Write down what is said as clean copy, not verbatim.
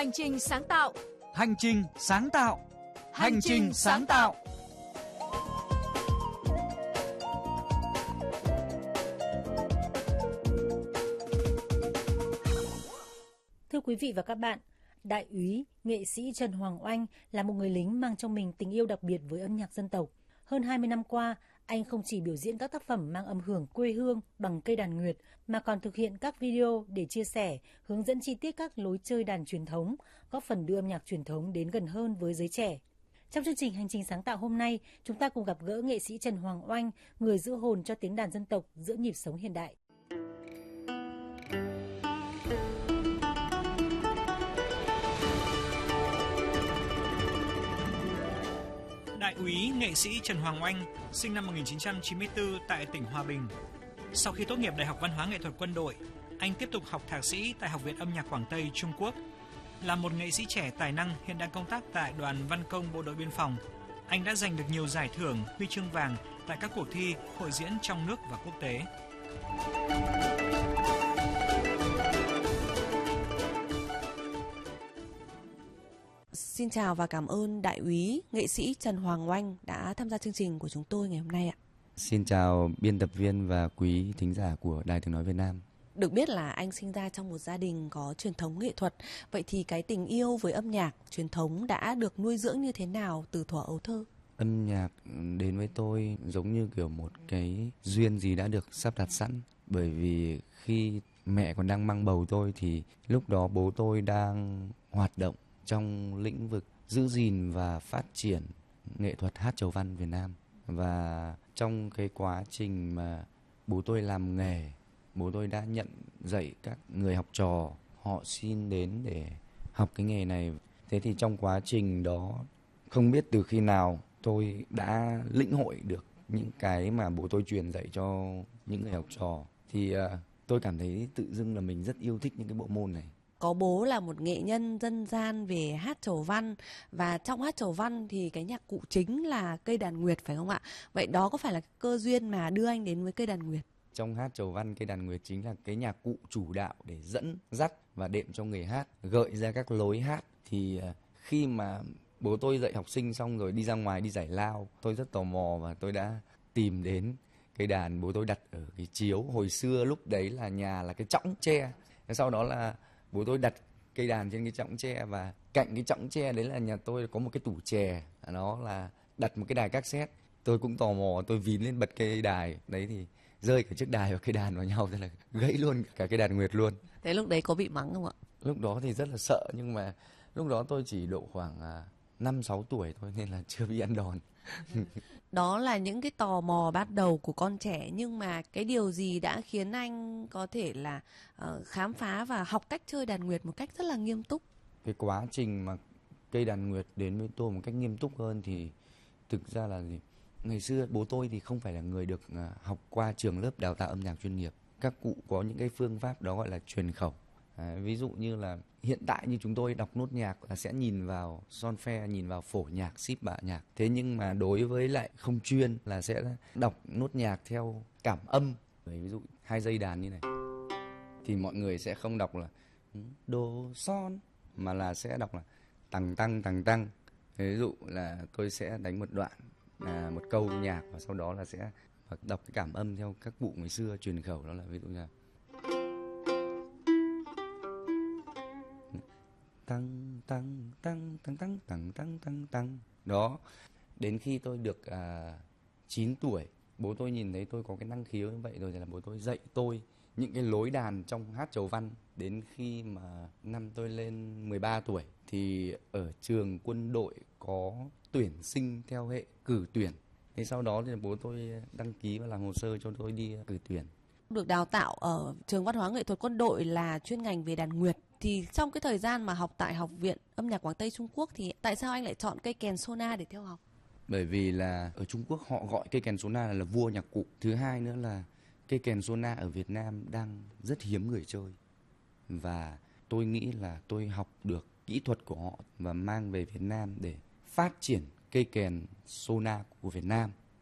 Hành trình sáng tạo. Hành trình sáng tạo. Hành trình sáng tạo. Thưa quý vị và các bạn, Đại úy, nghệ sĩ Trần Hoàng Oanh là một người lính mang trong mình tình yêu đặc biệt với âm nhạc dân tộc. Hơn 20 năm qua, anh không chỉ biểu diễn các tác phẩm mang âm hưởng quê hương bằng cây đàn nguyệt, mà còn thực hiện các video để chia sẻ, hướng dẫn chi tiết các lối chơi đàn truyền thống, góp phần đưa âm nhạc truyền thống đến gần hơn với giới trẻ. Trong chương trình Hành trình sáng tạo hôm nay, chúng ta cùng gặp gỡ nghệ sĩ Trần Hoàng Oanh, người giữ hồn cho tiếng đàn dân tộc giữa nhịp sống hiện đại. Đại úy nghệ sĩ Trần Hoàng Oanh, sinh năm 1994 tại tỉnh Hòa Bình. Sau khi tốt nghiệp Đại học Văn hóa Nghệ thuật Quân đội, anh tiếp tục học thạc sĩ tại Học viện Âm nhạc Quảng Tây, Trung Quốc. Là một nghệ sĩ trẻ tài năng hiện đang công tác tại Đoàn Văn công Bộ đội Biên phòng, anh đã giành được nhiều giải thưởng, huy chương vàng tại các cuộc thi, hội diễn trong nước và quốc tế. Xin chào và cảm ơn Đại úy nghệ sĩ Trần Hoàng Oanh đã tham gia chương trình của chúng tôi ngày hôm nay ạ. Xin chào biên tập viên và quý thính giả của Đài Tiếng nói Việt Nam. Được biết là anh sinh ra trong một gia đình có truyền thống nghệ thuật. Vậy thì cái tình yêu với âm nhạc truyền thống đã được nuôi dưỡng như thế nào từ thuở ấu thơ? Âm nhạc đến với tôi giống như kiểu một cái duyên gì đã được sắp đặt sẵn. Bởi vì khi mẹ còn đang mang bầu tôi thì lúc đó bố tôi đang hoạt động trong lĩnh vực giữ gìn và phát triển nghệ thuật hát chầu văn Việt Nam. Và trong cái quá trình mà bố tôi làm nghề, bố tôi đã nhận dạy các người học trò, họ xin đến để học cái nghề này. Thế thì trong quá trình đó, không biết từ khi nào tôi đã lĩnh hội được những cái mà bố tôi truyền dạy cho những người học trò. Thì tôi cảm thấy tự dưng là mình rất yêu thích những cái bộ môn này. Có bố là một nghệ nhân dân gian về hát chầu văn, và trong hát chầu văn thì cái nhạc cụ chính là cây đàn nguyệt, phải không ạ? Vậy đó có phải là cơ duyên mà đưa anh đến với cây đàn nguyệt? Trong hát chầu văn, cây đàn nguyệt chính là cái nhạc cụ chủ đạo để dẫn dắt và đệm cho người hát, gợi ra các lối hát. Thì khi mà bố tôi dạy học sinh xong rồi đi ra ngoài đi giải lao, tôi rất tò mò và tôi đã tìm đến cây đàn bố tôi đặt ở cái chiếu. Hồi xưa lúc đấy là nhà là cái chõng tre, sau đó là bố tôi đặt cây đàn trên cái chõng tre, và cạnh cái chõng tre đấy là nhà tôi có một cái tủ chè, nó là đặt một cái đài cassette. Tôi cũng tò mò, tôi vím lên bật cây đài đấy thì rơi cả chiếc đài và cây đàn vào nhau, thế là gãy luôn cả cái đàn nguyệt luôn. Thế lúc đấy có bị mắng không ạ? Lúc đó thì rất là sợ, nhưng mà lúc đó tôi chỉ độ khoảng 5-6 tuổi thôi nên là chưa bị ăn đòn. Đó là những cái tò mò bắt đầu của con trẻ, nhưng mà cái điều gì đã khiến anh có thể là khám phá và học cách chơi đàn nguyệt một cách rất là nghiêm túc? Cái quá trình mà cây đàn nguyệt đến với tôi một cách nghiêm túc hơn thì thực ra là gì? Ngày xưa bố tôi thì không phải là người được học qua trường lớp đào tạo âm nhạc chuyên nghiệp. Các cụ có những cái phương pháp đó gọi là truyền khẩu. Ví dụ như là hiện tại như chúng tôi đọc nốt nhạc là sẽ nhìn vào solfege, nhìn vào phổ nhạc, síp bạ nhạc. Thế nhưng mà đối với lại không chuyên là sẽ đọc nốt nhạc theo cảm âm. Ví dụ 2 dây đàn như này thì mọi người sẽ không đọc là đồ son, mà là sẽ đọc là tằng tăng tằng tăng. Ví dụ là tôi sẽ đánh một đoạn một câu nhạc và sau đó là sẽ đọc cái cảm âm theo các cụ ngày xưa truyền khẩu, đó là ví dụ như là tăng tăng tăng tăng tăng tăng tăng tăng tăng. Đó, đến khi tôi được 9 tuổi, bố tôi nhìn thấy tôi có cái năng khiếu như vậy rồi thì là bố tôi dạy tôi những cái lối đàn trong hát chầu văn. Đến khi mà năm tôi lên 13 tuổi thì ở trường quân đội có tuyển sinh theo hệ cử tuyển. Thế sau đó thì bố tôi đăng ký và làm hồ sơ cho tôi đi cử tuyển. Được đào tạo ở trường Văn hóa Nghệ thuật Quân đội là chuyên ngành về đàn nguyệt. Thì trong cái thời gian mà học tại Học viện Âm nhạc Quảng Tây Trung Quốc thì tại sao anh lại chọn cây kèn sona để theo học? Bởi vì là ở Trung Quốc họ gọi cây kèn sona là vua nhạc cụ. Thứ hai nữa là cây kèn sona ở Việt Nam đang rất hiếm người chơi. Và tôi nghĩ là tôi học được kỹ thuật của họ và mang về Việt Nam để phát triển cây kèn sona của Việt Nam.